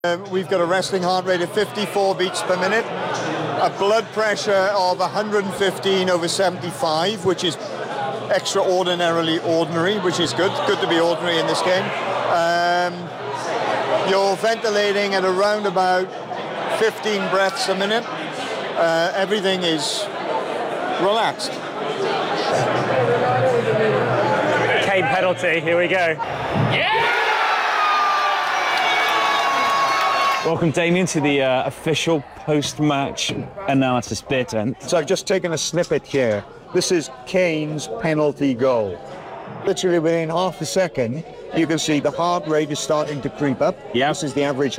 We've got a resting heart rate of 54 beats per minute, a blood pressure of 115/75, which is extraordinarily ordinary, which is good to be ordinary in this game. You're ventilating at around about 15 breaths a minute. Everything is relaxed. Kane penalty, here we go. Welcome, Damien, to the official post-match analysis bit. So I've just taken a snippet here. This is Kane's penalty goal. Literally within half a second, you can see the heart rate is starting to creep up. Yeah. This is the average